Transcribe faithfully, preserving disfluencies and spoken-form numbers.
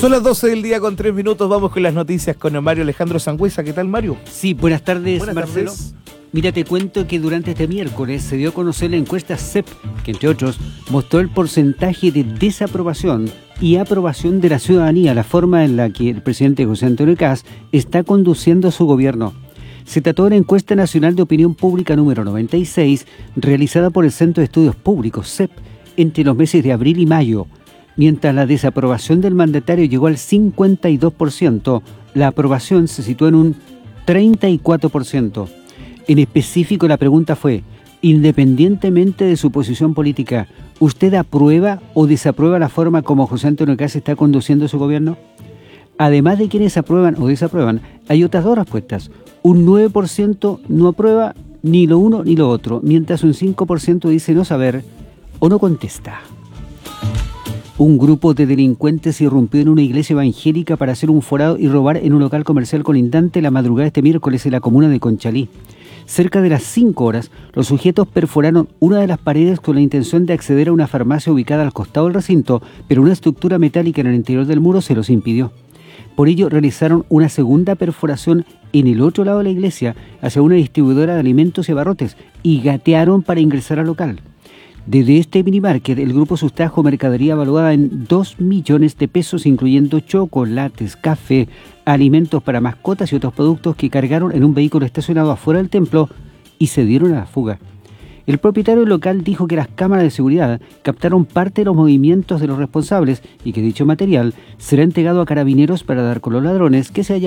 Son las doce del día con tres minutos, vamos con las noticias con Mario Alejandro Sangüesa. ¿Qué tal, Mario? Sí, buenas tardes, Buenas Marcelo. tardes. Mira, te cuento que durante este miércoles se dio a conocer la encuesta C E P, que entre otros mostró el porcentaje de desaprobación y aprobación de la ciudadanía, la forma en la que el presidente José Antonio Kast está conduciendo su gobierno. Se trató de la encuesta nacional de opinión pública número noventa y seis, realizada por el Centro de Estudios Públicos, C E P, entre los meses de abril y mayo. Mientras la desaprobación del mandatario llegó al cincuenta y dos por ciento, la aprobación se situó en un treinta y cuatro por ciento. En específico, la pregunta fue, independientemente de su posición política, ¿usted aprueba o desaprueba la forma como José Antonio Kast está conduciendo su gobierno? Además de quienes aprueban o desaprueban, hay otras dos respuestas. Un nueve por ciento no aprueba ni lo uno ni lo otro, mientras un cinco por ciento dice no saber o no contesta. Un grupo de delincuentes irrumpió en una iglesia evangélica para hacer un forado y robar en un local comercial colindante la madrugada de este miércoles en la comuna de Conchalí. Cerca de las cinco horas, los sujetos perforaron una de las paredes con la intención de acceder a una farmacia ubicada al costado del recinto, pero una estructura metálica en el interior del muro se los impidió. Por ello, realizaron una segunda perforación en el otro lado de la iglesia, hacia una distribuidora de alimentos y abarrotes, y gatearon para ingresar al local. Desde este minimarket, el grupo sustrajo mercadería valuada en dos millones de pesos, incluyendo chocolates, café, alimentos para mascotas y otros productos que cargaron en un vehículo estacionado afuera del templo y se dieron a la fuga. El propietario local dijo que las cámaras de seguridad captaron parte de los movimientos de los responsables y que dicho material será entregado a carabineros para dar con los ladrones que se hallaron